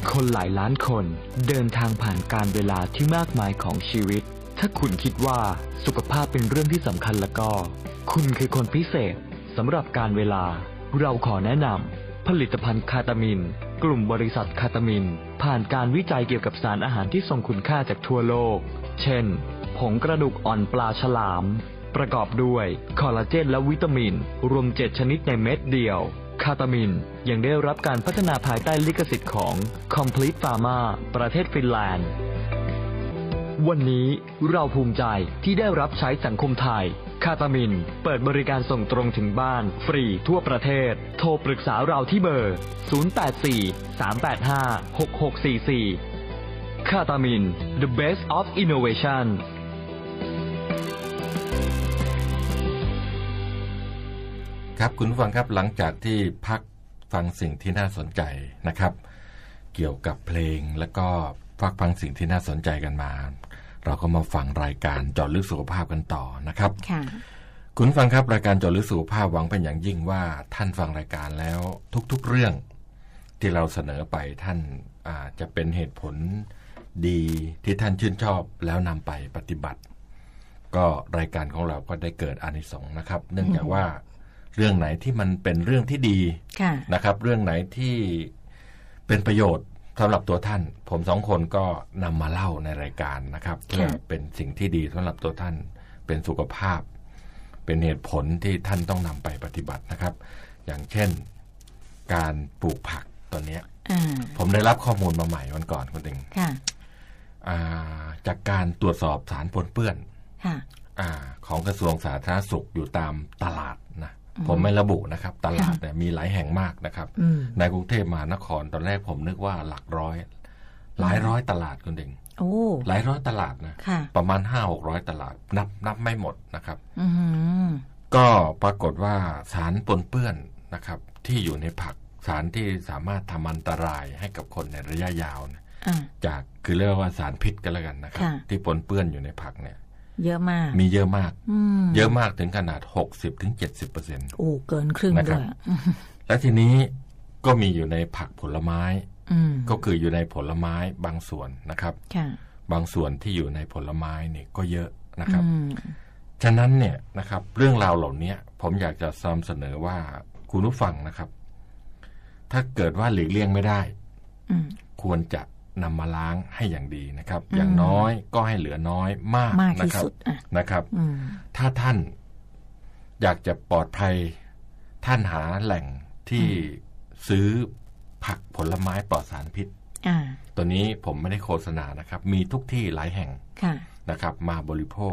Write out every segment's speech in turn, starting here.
คนหลายล้านคนเดินทางผ่านการเวลาที่มากมายของชีวิตถ้าคุณคิดว่าสุขภาพเป็นเรื่องที่สำคัญแล้วก็คุณคือคนพิเศษสำหรับการเวลาเราขอแนะนำผลิตภัณฑ์คาตามินกลุ่มบริษัทคาตามินผ่านการวิจัยเกี่ยวกับสารอาหารที่ทรงคุณค่าจากทั่วโลกเช่นผงกระดูกอ่อนปลาฉลามประกอบด้วยคอลลาเจนและวิตามินรวม7ชนิดในเม็ดเดียวคาตามินยังได้รับการพัฒนาภายใต้ลิขสิทธิ์ของ Complete Pharma ประเทศฟินแลนด์วันนี้เราภูมิใจที่ได้รับใช้สังคมไทยคาตามินเปิดบริการส่งตรงถึงบ้านฟรีทั่วประเทศโทรปรึกษาเราที่เบอร์ 084-385-6644 คาตามิน The Best of Innovation ครับคุณผู้ฟังครับหลังจากที่พักฟังสิ่งที่น่าสนใจนะครับเกี่ยวกับเพลงแล้วก็ฟังสิ่งที่น่าสนใจกันมาเราก็มาฟังรายการเจาะลึกสุขภาพกันต่อนะครับค่ะคุณผู้ฟังครับรายการเจาะลึกสุขภาพหวังเป็นอย่างยิ่งว่าท่านฟังรายการแล้วทุกๆเรื่องที่เราเสนอไปท่านจะเป็นเหตุผลดีที่ท่านชื่นชอบแล้วนำไปปฏิบัติก็รายการของเราก็ได้เกิดอานิสงส์นะครับเนื่องจากว่าเรื่องไหนที่มันเป็นเรื่องที่ดีนะครับเรื่องไหนที่เป็นประโยชน์สำหรับตัวท่านผมสองคนก็นำมาเล่าในรายการนะครับเพื่อเป็นสิ่งที่ดีสำหรับตัวท่านเป็นสุขภาพเป็นเหตุผลที่ท่านต้องนำไปปฏิบัตินะครับอย่างเช่นการปลูกผักตอนนี้ผมได้รับข้อมูลมาใหม่วันก่อนคุณติงจากการตรวจสอบสารปนเปื้อนของกระทรวงสาธารณสุขอยู่ตามตลาดนะผมไม่ระบุนะครับตลาดเนี่ยมีหลายแห่งมากนะครับในกรุงเทพมหานครตอนแรกผมนึกว่าหลักร้อยหลายร้อยตลาดคุณเด่งหลายร้อยตลาดนะประมาณ 500-600 ตลาดนับไม่หมดนะครับก็ปรากฏว่าสารปนเปื้อนนะครับที่อยู่ในผักสารที่สามารถทำอันตรายให้กับคนในระยะยาวจากคือเรียกว่าสารพิษกันแล้วกันนะครับที่ปนเปื้อนอยู่ในผักเนี่ยเยอะมากมีเยอะมากเยอะมากถึงขนาด 60-70% โอ้เกินครึ่งด้วยและทีนี้ก็มีอยู่ในผักผลไม้ก็คืออยู่ในผลไม้บางส่วนนะครับบางส่วนที่อยู่ในผลไม้นี่ก็เยอะนะครับฉะนั้นเนี่ยนะครับเรื่องราวเหล่านี้ผมอยากจะนำเสนอว่าคุณผู้ฟังนะครับถ้าเกิดว่าหลีกเลี่ยงไม่ได้ควรจะนำมาล้างให้อย่างดีนะครับอย่างน้อยก็ให้เหลือน้อยมากนะครับถ้าท่านอยากจะปลอดภัยท่านหาแหล่งที่ซื้อผักผลไม้ปลอดสารพิษตัวนี้ผมไม่ได้โฆษณานะครับมีทุกที่หลายแห่งนะครับมาบริโภค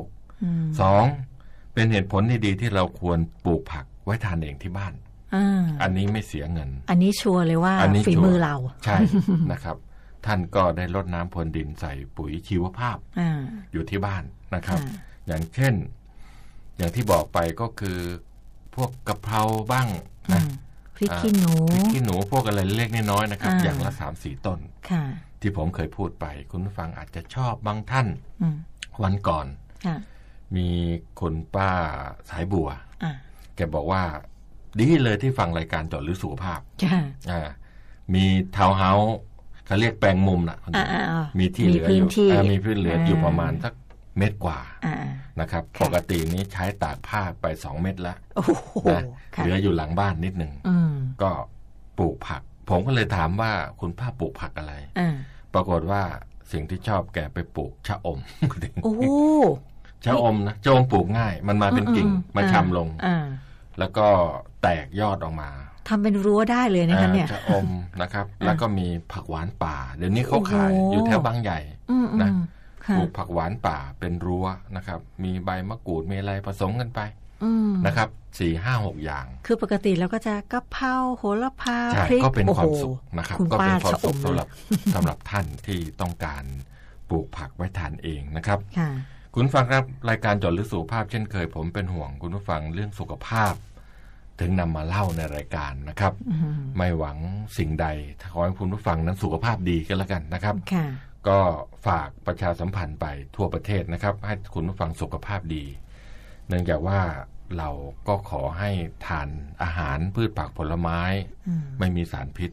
2เป็นเหตุผลที่ดีที่เราควรปลูกผักไว้ทานเองที่บ้านอันนี้ไม่เสียเงินอันนี้ชัวร์เลยว่าฝีมือเราใช่นะครับท่านก็ได้รดน้ำพรวนดินใส่ปุ๋ยชีวภาพอยู่ที่บ้านนะครับอย่างเช่นอย่างที่บอกไปก็คือพวกกะเพราบ้างนะพริกขี้หนูพวกอะไรเล็กน้อยๆนะครับอย่างละ 3-4 ต้นที่ผมเคยพูดไปคุณผู้ฟังอาจจะชอบบางท่านวันก่อนมีคุณป้าสายบัวแกบอกว่าดีเลยที่ฟังรายการเจาะลึกสุขภาพมีทาวน์เฮาส์เขาเรียกแปลงมุมน่ะมีที่เหลืออยู่มีพื้นเหลืออยู่ประมาณสักเม็ดกว่านะครับปกตินี้ใช้ตากผ้าไป2เม็ดแล้วนะเหลืออยู่หลังบ้านนิดนึงก็ปลูกผักผมก็เลยถามว่าคุณป้าปลูกผักอะไรปรากฏว่าสิ่งที่ชอบแกไปปลูกชะอมชะอมนะชะอมปลูกง่ายมันมาเป็นกิ่งมาชำลงแล้วก็แตกยอดออกมาทำเป็นรั้วได้เลยนะคะเนี่ยชะอมนะครับแล้วก็มีผักหวานป่าเดี๋ยวนี้เขาขายอยู่แถวบางใหญ่นะปลูกผักหวานป่าเป็นรั้วนะครับมีใบมะกรูดมีอะไรผสมกันไปนะครับ 4-5-6 อย่างคือปกติเราก็จะกะเพราโหระพาพริกก็เป็นความสุขนะครับก็เป็นความสุขสำหรับท่านที่ต้องการปลูกผักไว้ทานเองนะครับคุณฟังครับรายการเจาะลึกสุขภาพเช่นเคยผมเป็นห่วงคุณผู้ฟังเรื่องสุขภาพถึงนำมาเล่าในรายการนะครับไม่หวังสิ่งใดขอให้คุณผู้ฟังนั้นสุขภาพดีกันแล้วกันนะครับก็ฝากประชาสัมพันธ์ไปทั่วประเทศนะครับให้คุณผู้ฟังสุขภาพดีเนื่องจากว่าเราก็ขอให้ทานอาหารพืชผักผลไม้ไม่มีสารพิษ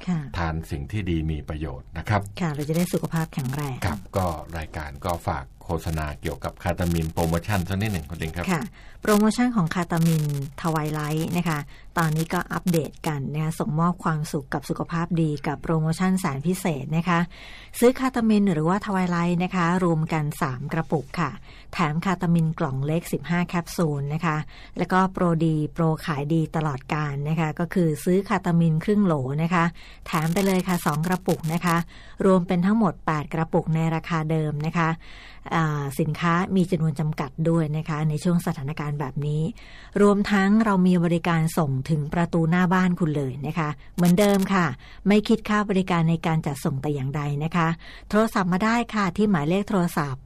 ทานสิ่งที่ดีมีประโยชน์นะครับค่ะเราจะได้สุขภาพแข็งแรงครับก็รายการก็ฝากโฆษณาเกี่ยวกับคาตามินโปรโมชั่นสักนิดหนึ่งคุณดิงครับค่ะโปรโมชั่นของคาตามินทวายไลท์นะคะตอนนี้ก็อัปเดตกันนะคะส่งมอบความสุขกับสุขภาพดีกับโปรโมชั่นแสนพิเศษนะคะซื้อคาตามินหรือว่าทวายไลท์นะคะรวมกัน3กระปุกค่ะแถมคาตามินกล่องเล็ก15แคปซูลนะคะแล้วก็โปรดีโปรขายดีตลอดกาลนะคะก็คือซื้อคาตามินครึ่งโหลนะคะแถมไปเลยค่ะ2กระปุกนะคะรวมเป็นทั้งหมด8กระปุกในราคาเดิมนะคะสินค้ามีจำนวนจำกัดด้วยนะคะในช่วงสถานการณ์แบบนี้รวมทั้งเรามีบริการส่งถึงประตูหน้าบ้านคุณเลยนะคะเหมือนเดิมค่ะไม่คิดค่าบริการในการจัดส่งแต่อย่างใดนะคะโทรศัพท์มาได้ค่ะที่หมายเลขโทรศัพท์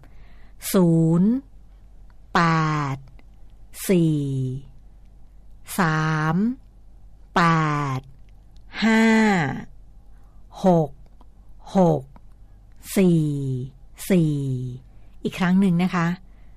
084385664อีกครั้งหนึ่งนะคะ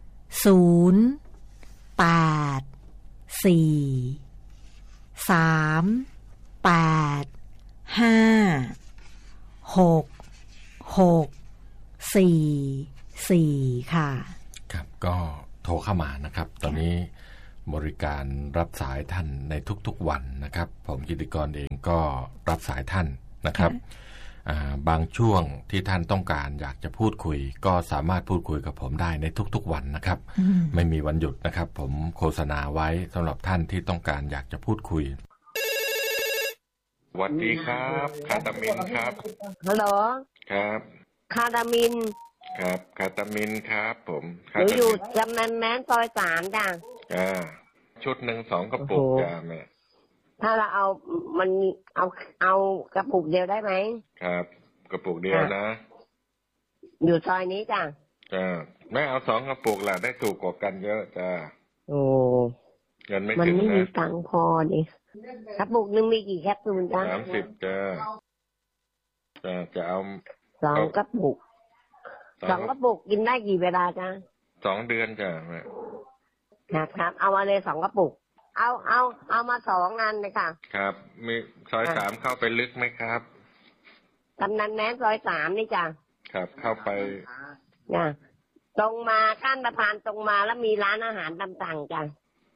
084385664ค่ะครับก็โทรเข้ามานะครับตอนนี้บริการรับสายท่านในทุกๆวันนะครับผมกิติกรเองก็รับสายท่านนะครับบางช่วงที่ท่านต้องการอยากจะพูดคุยก็สามารถพูดคุยกับผมได้ในทุกๆวันนะครับไม่มีวันหยุดนะครับผมโฆษณาไว้สำหรับท่านที่ต้องการอยากจะพูดคุยสวัสดีครับคาตามินครับฮัลโหลครับคาตามินครับคาตามินครับผมหนูอยู่กำนันแม้นซอย3จ้ะชุดหนึ่ง2กระปุกจ้าแม่ถ้าเราเอามันเอากระปุกเดียวได้ไหมครับกระปุกเดียวนะอยู่ซอยนี้จ้ะแม่เอา2กระปุกล่ะได้ถูกกว่ากันเยอะจ้าโอ้เงินไม่ถึงนะมันไม่มีตังค์พอดิกระปุกนึงมีกี่แคปซูลจ้ะ 30จ้าจะเอา 2กระปุก2กระปุกกินได้กี่เวลาจ้ะ 2เดือนจ้ะแม่ครับเอามาเลย2กระปุกเอามา2อันเลยค่ะครับมีซอย3เข้าไปลึกไหมครับกำนันแม้นซอย3นี่จ้ะครับเข้าไปตรงมาข้ามสะพานตรงมาแล้วมีร้านอาหารต่างๆจ้ะ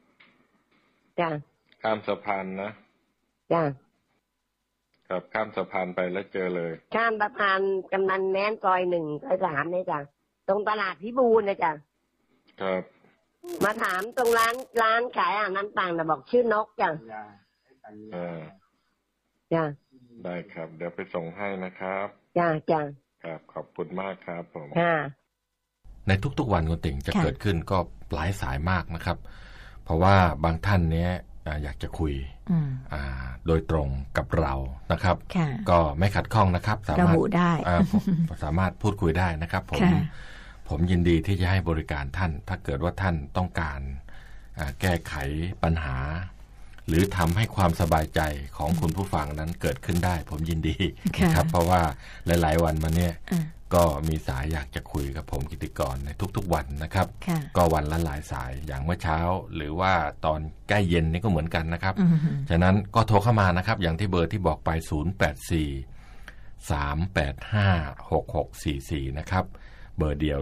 ข้ามสะพานนะครับข้ามสะพานไปแล้วเจอเลยข้ามสะพานกำนันแม้นซอย1ซอย3นี่จ้ะตรงตลาดพิบูลนะจ้ะครับมาถามตรงร้านขายอาหารต่างๆนะบอกชื่อนกจ้ะได้ครับเดี๋ยวไปส่งให้นะครับจ้ะครับขอบคุณมากครับผมในทุกๆวันคุณติ่งจะเกิดขึ้นก็หลายสายมากนะครับเพราะว่าบางท่านเนี้ยอยากจะคุยโดยตรงกับเรานะครับก็ไม่ขัดข้องนะครับสามารถระบุได้สามารถพูดคุยได้นะครับผมยินดีที่จะให้บริการท่านถ้าเกิดว่าท่านต้องการแก้ไขปัญหาหรือทำให้ความสบายใจของคุณผู้ฟังนั้นเกิดขึ้นได้ผมยินดีนะครับเพราะว่าหลายๆวันมาเนี่ยก็มีสายอยากจะคุยกับผมกิติกรในทุกๆวันนะครับก็วันละหลายสายอย่างเมื่อเช้าหรือว่าตอนใกล้เย็นนี่ก็เหมือนกันนะครับฉะนั้นก็โทรเข้ามานะครับอย่างที่เบอร์ที่บอกไป084-385-6644นะครับเบอร์เดียว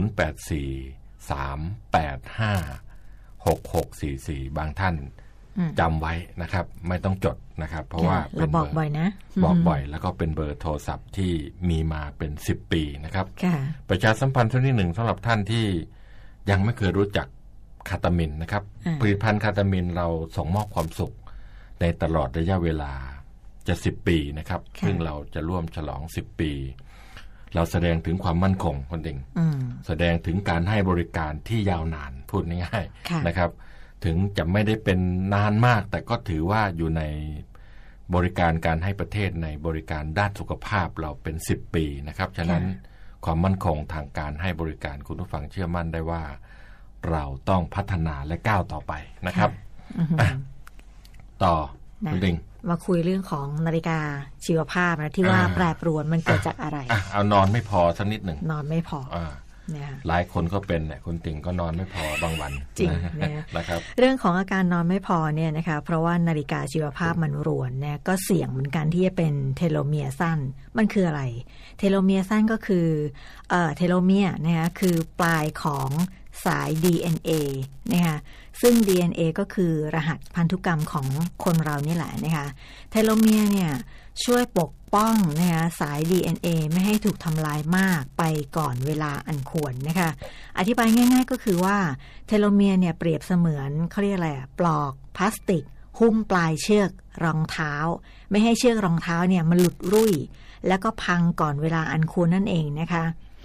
084-385-6644บางท่านจำไว้นะครับไม่ต้องจดนะครับเพราะว่าเราบอกบ่อยนะบอกบ่อยแล้วก็เป็นเบอร์โทรศัพท์ที่มีมาเป็น10ปีนะครับประชาสัมพันธ์ช่วงที่1สำหรับท่านที่ยังไม่เคยรู้จักคาตามินนะครับผลิตภัณฑ์คาตามินเราส่งมอบความสุขในตลอดระยะเวลาจะ10ปีนะครับซึ่งเราจะร่วมฉลอง10ปีเราแสดงถึงความมั่นคงคนเองแสดงถึงการให้บริการที่ยาวนานพูดง่ายๆนะครับถึงจะไม่ได้เป็นนานมากแต่ก็ถือว่าอยู่ในบริการการให้ประเทศในบริการด้านสุขภาพเราเป็น10ปีนะครับฉะนั้นความมั่นคงทางการให้บริการคุณผู้ฟังเชื่อมั่นได้ว่าเราต้องพัฒนาและก้าวต่อไปนะครับต่อคุณดิงมาคุยเรื่องของนาฬิกาชีวภาพนะที่ว่าแปรปรวนมันเกิดจากอะไรเอานอนไม่พอสักนิดหนึ่งนอนไม่พอหลายคนก็เป็นเนี่ยคุณติ่งก็นอนไม่พอบางวันจริงนะครับเรื่องของอาการนอนไม่พอเนี่ยนะคะเพราะว่านาฬิกาชีวภาพมันรวนเนี่ยก็เสี่ยงเหมือนกันที่จะเป็นเทโลเมียร์สั้นมันคืออะไรเทโลเมียร์สั้นก็คือเทโลเมียร์นะคะคือปลายของสาย DNA นะคะซึ่ง DNA ก็คือรหัสพันธุกรรมของคนเรานี่แหละนะคะเทโลเมียร์เนี่ยช่วยปกป้องนะคะสาย DNA ไม่ให้ถูกทำลายมากไปก่อนเวลาอันควรนะคะอธิบายง่ายๆก็คือว่าเทโลเมียร์เนี่ยเปรียบเสมือนเขาเรียกอะไรปลอกพลาสติกหุ้มปลายเชือกรองเท้าไม่ให้เชือกรองเท้าเนี่ยมันหลุดรุ่ยแล้วก็พังก่อนเวลาอันควรนั่นเองนะคะ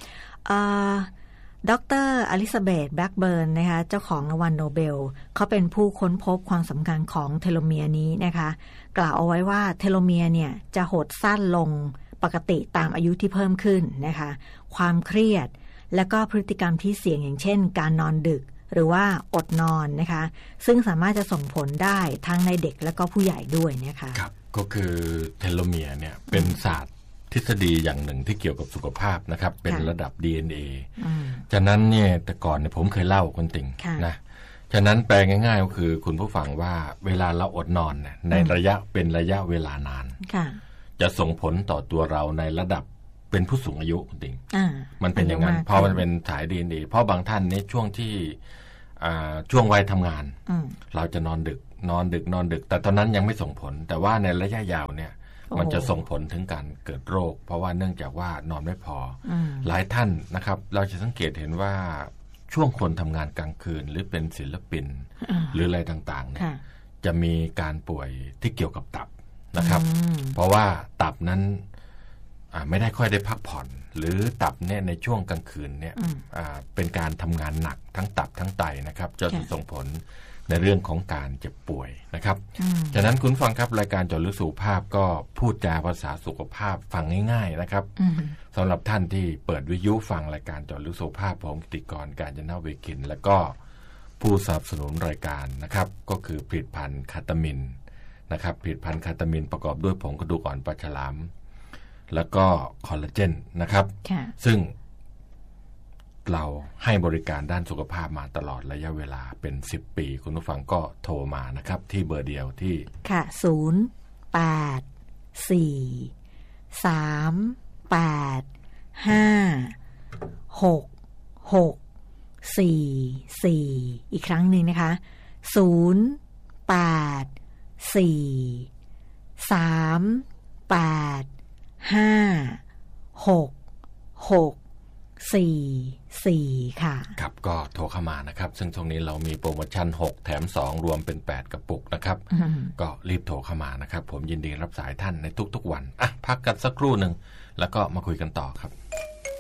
ดร.อลิซาเบธ แบล็กเบิร์นนะคะเจ้าของรางวัลโนเบลเขาเป็นผู้ค้นพบความสำคัญของเทโลเมียร์นี้นะคะกล่าวเอาไว้ว่าเทโลเมียร์เนี่ยจะหดสั้นลงปกติตามอายุที่เพิ่มขึ้นนะคะความเครียดและก็พฤติกรรมที่เสี่ยงอย่างเช่นการนอนดึกหรือว่าอดนอนนะคะซึ่งสามารถจะส่งผลได้ทั้งในเด็กและก็ผู้ใหญ่ด้วยนะคะครับก็คือเทโลเมียร์เนี่ยเป็นศาสตร์ทฤษฎีอย่างหนึ่งที่เกี่ยวกับสุขภาพนะครับเป็นระดับ DNA ฉะนั้นเนี่ยแต่ก่อนเนี่ยผมเคยเล่าคุณติ่งนะฉะนั้นแปลง่ายๆก็คือคุณผู้ฟังว่าเวลาเราอดนอนเนี่ยในระยะเวลานานจะส่งผลต่อตัวเราในระดับเป็นผู้สูงอายุคุณติ่งมันเป็นอย่างนั้นพอมันเป็นสาย DNA เพราะบางท่านในช่วงที่ช่วงวัยทำงานเราจะนอนดึกแต่ตอนนั้นยังไม่ส่งผลแต่ว่าในระยะยาวเนี่ยมันจะส่งผลถึงการเกิดโรคเพราะว่าเนื่องจากว่านอนไม่พอหลายท่านนะครับเราจะสังเกตเห็นว่าช่วงคนทำงานกลางคืนหรือเป็นศิลปินหรืออะไรต่างๆเนี่ยจะมีการป่วยที่เกี่ยวกับตับนะครับเพราะว่าตับนั้นไม่ได้ค่อยได้พักผ่อนหรือตับเนี่ยในช่วงกลางคืนเนี่ยเป็นการทำงานหนักทั้งตับทั้งไตนะครับจะส่งผลในเรื่องของการเจ็บป่วยนะครับฉะนั้นคุณฟังครับรายการเจาะลึกสุขภาพก็พูดจาภาษาสุขภาพฟังง่ายๆนะครับสำหรับท่านที่เปิดวิทยุฟังรายการเจาะลึกสุขภาพผมกิติกร กาญจนเวคินแล้วก็ผู้สนับสนุนรายการนะครับก็คือผลิตภัณฑ์คาตามินนะครับผลิตภัณฑ์คาตามินประกอบด้วยผงกระดูกอ่อนปลาฉลามแล้วก็คอลลาเจนนะครับซึ่งเราให้บริการด้านสุขภาพมาตลอดระยะเวลาเป็น10ปีคุณผู้ฟังก็โทรมานะครับที่เบอร์เดียวที่ค่ะ084385664อีกครั้งหนึ่งนะคะ084385664ค่ะครับก็โทรเข้ามานะครับซึ่งตรงนี้เรามีโปรโมชั่น6แถม2รวมเป็น8กระปุกนะครับก็รีบโทรเข้ามานะครับผมยินดีรับสายท่านในทุกๆวันพักกันสักครู่นึงแล้วก็มาคุยกันต่อครับ